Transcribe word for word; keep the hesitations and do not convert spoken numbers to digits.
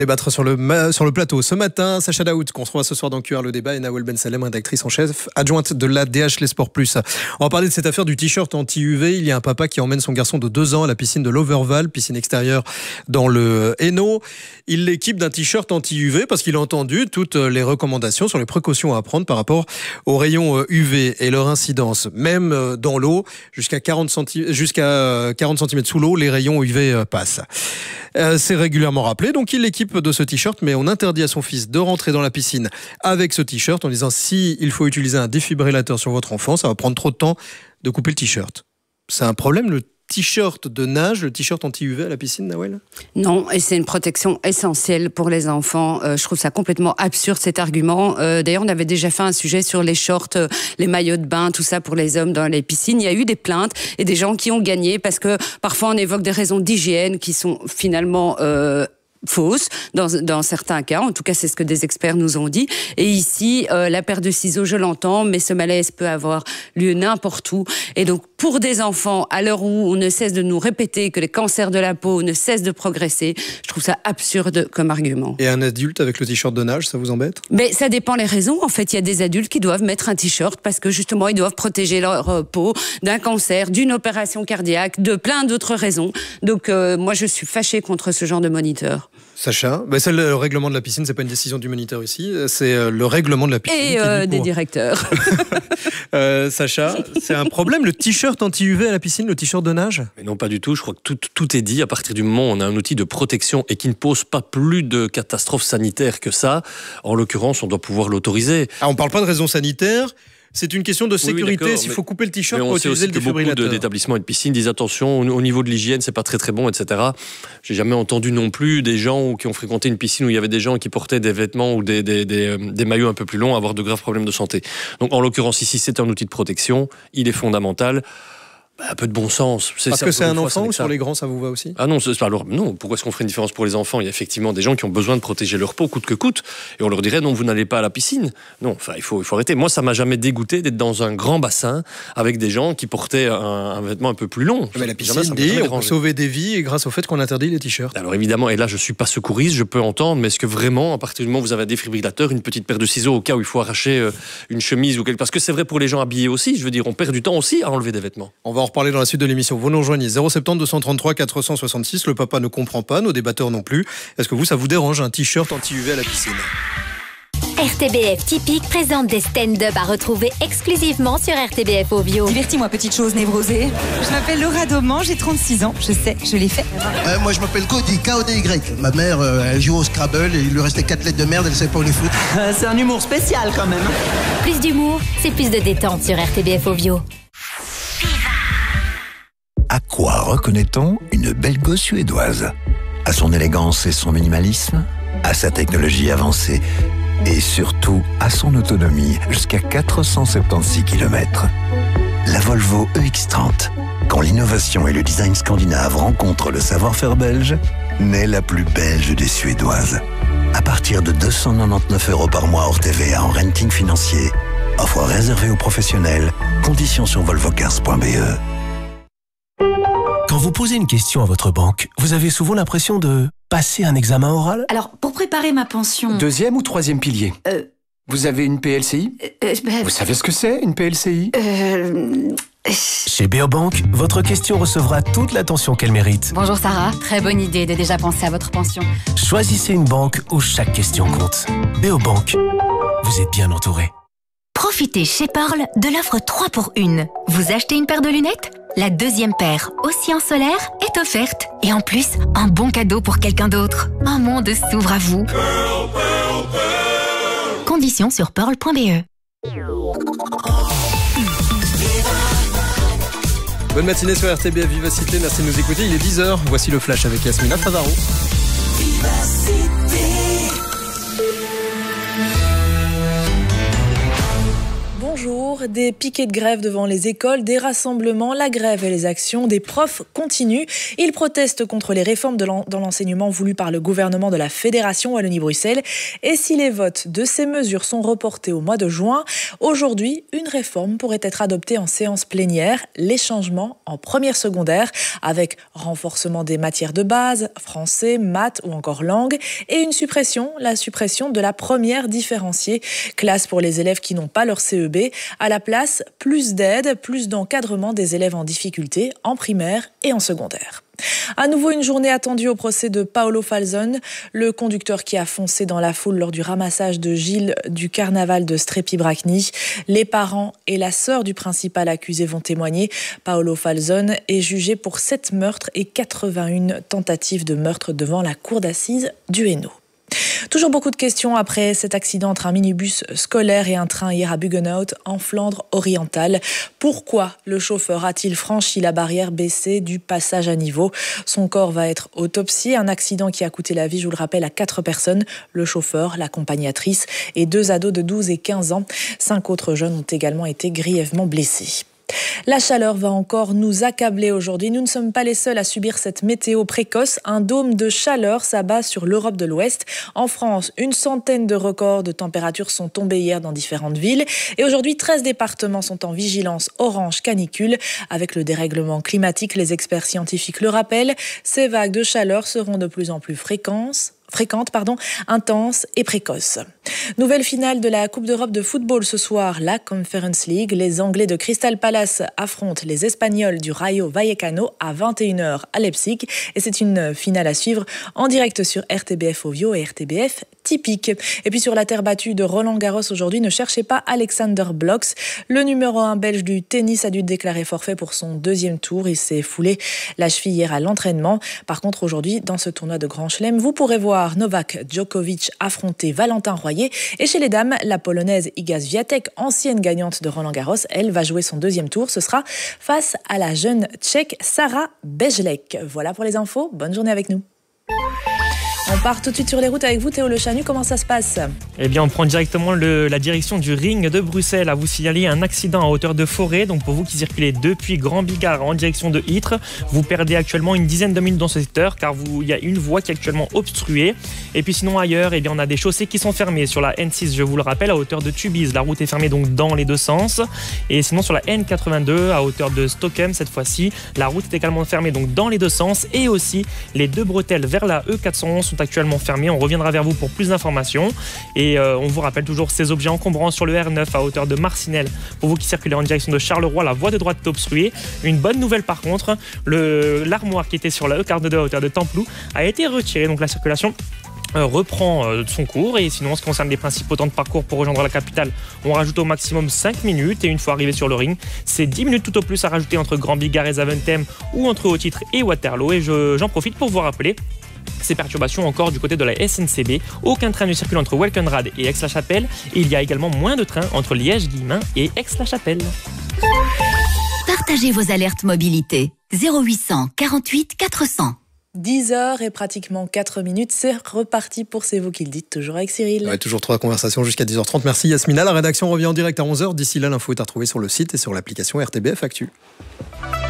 Débattre sur le, ma- sur le plateau ce matin, Sacha Daoud, qu'on se revoit ce soir dans Q R le débat, et Nawel Ben Salem, rédactrice en chef, adjointe de l'A D H Les Sports Plus. On va parler de cette affaire du t-shirt anti-U V. Il y a un papa qui emmène son garçon de deux ans à la piscine de l'Overval, piscine extérieure dans le Hainaut. Il l'équipe d'un t-shirt anti-U V parce qu'il a entendu toutes les recommandations sur les précautions à prendre par rapport aux rayons U V et leur incidence. Même dans l'eau, jusqu'à quarante centimètres, jusqu'à quarante centimètres sous l'eau, les rayons U V passent. Euh, c'est régulièrement rappelé, donc il l'équipe de ce t-shirt, mais on interdit à son fils de rentrer dans la piscine avec ce t-shirt en disant si il faut utiliser un défibrillateur sur votre enfant, ça va prendre trop de temps de couper le t-shirt. C'est un problème, le t-shirt de nage, le t-shirt anti-U V à la piscine, Nawel ? Non, et c'est une protection essentielle pour les enfants. Euh, je trouve ça complètement absurde cet argument. Euh, d'ailleurs, on avait déjà fait un sujet sur les shorts, euh, les maillots de bain, tout ça pour les hommes dans les piscines. Il y a eu des plaintes et des gens qui ont gagné parce que parfois on évoque des raisons d'hygiène qui sont finalement euh, fausses dans, dans certains cas. En tout cas, c'est ce que des experts nous ont dit. Et ici, euh, la paire de ciseaux, je l'entends, mais ce malaise peut avoir lieu n'importe où. Et donc, pour des enfants, à l'heure où on ne cesse de nous répéter que les cancers de la peau ne cessent de progresser, je trouve ça absurde comme argument. Et un adulte avec le t-shirt de nage, ça vous embête ? Mais ça dépend les raisons. En fait, il y a des adultes qui doivent mettre un t-shirt parce que justement, ils doivent protéger leur euh, peau d'un cancer, d'une opération cardiaque, de plein d'autres raisons. Donc, euh, moi, je suis fâchée contre ce genre de moniteur. Sacha, ben c'est le règlement de la piscine, c'est pas une décision du moniteur ici, c'est le règlement de la piscine. Et euh, des pour... directeurs. euh, Sacha, c'est un problème le t-shirt anti-U V à la piscine, le t-shirt de nage ? Mais non, pas du tout. Je crois que tout, tout est dit. À partir du moment où on a un outil de protection et qui ne pose pas plus de catastrophes sanitaires que ça, en l'occurrence, on doit pouvoir l'autoriser. Ah, on parle pas de raisons sanitaires. C'est une question de sécurité, oui, oui, s'il mais, faut couper le t-shirt mais pour on sait utiliser aussi le que beaucoup défibrillateur. de, d'établissements et de piscines disent attention, au, au niveau de l'hygiène, c'est pas très très bon, et cetera. J'ai jamais entendu non plus des gens qui ont fréquenté une piscine où il y avait des gens qui portaient des vêtements ou des, des, des, des maillots un peu plus longs avoir de graves problèmes de santé. Donc en l'occurrence ici, c'est un outil de protection, il est fondamental. Un peu de bon sens. C'est, Parce que c'est un enfant ou sur les grands, ça vous va aussi ? Ah non, c'est, alors, non, pourquoi est-ce qu'on ferait une différence pour les enfants ? Il y a effectivement des gens qui ont besoin de protéger leur peau coûte que coûte, et on leur dirait non, vous n'allez pas à la piscine. Non, enfin, il faut, il faut arrêter. Moi, ça m'a jamais dégoûté d'être dans un grand bassin avec des gens qui portaient un, un vêtement un peu plus long. Mais la piscine dit, on peut sauver des vies et grâce au fait qu'on interdit les t-shirts. Alors évidemment, et là, je suis pas secouriste, je peux entendre, mais est-ce que vraiment, à partir du moment où vous avez un défibrillateur, une petite paire de ciseaux au cas où il faut arracher une chemise ou quelque... Parce que c'est vrai pour les gens habillés aussi, je veux dire, on perd du temps aussi à enlever des vêtements. On va en reparler dans la suite de l'émission. Vous nous rejoignez zéro sept zéro deux cent trente-trois quatre cent soixante-six. Le papa ne comprend pas, nos débatteurs non plus. Est-ce que vous, ça vous dérange un t-shirt anti-U V à la piscine ? R T B F Typique présente des stand-up à retrouver exclusivement sur R T B F Ovio. Divertis-moi, petite chose névrosée. Je m'appelle Laura Dauman, j'ai trente-six ans. Je sais, je l'ai fait. Euh, moi, je m'appelle Cody, K O D Y. Ma mère, euh, elle joue au Scrabble et il lui restait quatre lettres de merde, elle savait pas où les foutre. Euh, c'est un humour spécial quand même. Plus d'humour, c'est plus de détente sur R T B F Ovio. À quoi reconnaît-on une belle gosse suédoise ? À son élégance et son minimalisme ? À sa technologie avancée ? Et surtout, à son autonomie, jusqu'à quatre cent soixante-seize kilomètres. La Volvo E X trente. Quand l'innovation et le design scandinave rencontrent le savoir-faire belge, naît la plus belge des Suédoises. À partir de deux cent quatre-vingt-dix-neuf euros par mois hors T V A en renting financier. Offre réservée aux professionnels. Conditions sur volvocars point b e. Quand vous posez une question à votre banque, vous avez souvent l'impression de passer un examen oral ? Alors, pour préparer ma pension... Deuxième ou troisième pilier euh, Vous avez une P L C I euh, ben, Vous savez ce que c'est, une P L C I euh, Chez Beobank, votre question recevra toute l'attention qu'elle mérite. Bonjour Sarah, très bonne idée de déjà penser à votre pension. Choisissez une banque où chaque question compte. Beobank, vous êtes bien entouré. Profitez chez Pearl de l'offre trois pour une. Vous achetez une paire de lunettes ? La deuxième paire, aussi en solaire, est offerte. Et en plus, un bon cadeau pour quelqu'un d'autre. Un monde s'ouvre à vous. Pearl, Pearl, Pearl. Conditions sur pearl point b e. Bonne matinée sur R T B F Vivacité, merci de nous écouter. Il est dix heures, voici le flash avec Yasmina Favaro. Bonjour. jours, des piquets de grève devant les écoles, des rassemblements, la grève et les actions des profs continuent. Ils protestent contre les réformes de l'en- dans l'enseignement voulues par le gouvernement de la Fédération Wallonie-Bruxelles. Et si les votes de ces mesures sont reportés au mois de juin, aujourd'hui, une réforme pourrait être adoptée en séance plénière, les changements en première secondaire, avec renforcement des matières de base, français, maths ou encore langue, et une suppression, la suppression de la première différenciée, classe pour les élèves qui n'ont pas leur C E B. À la place, plus d'aide, plus d'encadrement des élèves en difficulté en primaire et en secondaire. À nouveau une journée attendue au procès de Paolo Falzon, le conducteur qui a foncé dans la foule lors du ramassage de Gilles du carnaval de Strépy-Bracny. Les parents et la sœur du principal accusé vont témoigner. Paolo Falzon est jugé pour sept meurtres et quatre-vingt-une tentatives de meurtre devant la cour d'assises du Hainaut. Toujours beaucoup de questions après cet accident entre un minibus scolaire et un train hier à Buggenhout, en Flandre orientale. Pourquoi le chauffeur a-t-il franchi la barrière baissée du passage à niveau ? Son corps va être autopsié. Un accident qui a coûté la vie, je vous le rappelle, à quatre personnes. Le chauffeur, l'accompagnatrice et deux ados de douze et quinze ans. Cinq autres jeunes ont également été grièvement blessés. La chaleur va encore nous accabler aujourd'hui. Nous ne sommes pas les seuls à subir cette météo précoce. Un dôme de chaleur s'abat sur l'Europe de l'Ouest. En France, une centaine de records de température sont tombés hier dans différentes villes. Et aujourd'hui, treize départements sont en vigilance orange canicule. Avec le dérèglement climatique, les experts scientifiques le rappellent, ces vagues de chaleur seront de plus en plus fréquentes. fréquente, pardon, intense et précoce. Nouvelle finale de la Coupe d'Europe de football ce soir, la Conference League. Les Anglais de Crystal Palace affrontent les Espagnols du Rayo Vallecano à vingt et une heures à Leipzig. Et c'est une finale à suivre en direct sur R T B F Ovio et R T B F Typique. Et puis sur la terre battue de Roland-Garros aujourd'hui, ne cherchez pas Alexander Blocks. Le numéro un belge du tennis a dû déclarer forfait pour son deuxième tour. Il s'est foulé la cheville hier à l'entraînement. Par contre, aujourd'hui, dans ce tournoi de Grand Chelem, vous pourrez voir Novak Djokovic affronter Valentin Royer. Et chez les dames, la Polonaise Iga Swiatek, ancienne gagnante de Roland-Garros, elle va jouer son deuxième tour. Ce sera face à la jeune Tchèque Sarah Bejlek. Voilà pour les infos. Bonne journée avec nous. On part tout de suite sur les routes avec vous, Théo Le Chanu. Comment ça se passe ? Eh bien, on prend directement le, la direction du ring de Bruxelles. À vous signaler un accident à hauteur de Forêt. Donc, pour vous qui circulez depuis Grand Bigard en direction de Ytre, vous perdez actuellement une dizaine de minutes dans ce secteur car il y a une voie qui est actuellement obstruée. Et puis, sinon, ailleurs, eh bien, on a des chaussées qui sont fermées. Sur la N six, je vous le rappelle, à hauteur de Tubize, la route est fermée donc dans les deux sens. Et sinon, sur la N quatre-vingt-deux, à hauteur de Stockholm, cette fois-ci, la route est également fermée donc dans les deux sens. Et aussi, les deux bretelles vers la E quatre cent onze sont actuellement fermés. On reviendra vers vous pour plus d'informations. Et euh, on vous rappelle toujours ces objets encombrants sur le R neuf à hauteur de Marcinelle. Pour vous qui circulez en direction de Charleroi, la voie de droite est obstruée. Une bonne nouvelle par contre, le, l'armoire qui était sur la E quarante-deux à hauteur de Templou a été retirée. Donc la circulation Euh, reprend euh, son cours. Et sinon, en ce qui concerne les principaux temps de parcours pour rejoindre la capitale, on rajoute au maximum cinq minutes. Et une fois arrivé sur le ring, c'est dix minutes tout au plus à rajouter entre Grand Bigard et Zaventem ou entre Haut-Titre et Waterloo. Et je, j'en profite pour vous rappeler ces perturbations encore du côté de la S N C B. Aucun train ne circule entre Welkenrad et Aix-la-Chapelle. Et il y a également moins de trains entre Liège-Guillemins et Aix-la-Chapelle. Partagez vos alertes mobilité. zéro huit cent quarante-huit quatre cents. dix heures et pratiquement quatre minutes. C'est reparti pour C'est vous qui le dites, toujours avec Cyril. Ouais, toujours trois conversations jusqu'à dix heures trente. Merci Yasmina. La rédaction revient en direct à onze heures. D'ici là, l'info est à retrouver sur le site et sur l'application R T B F Actu.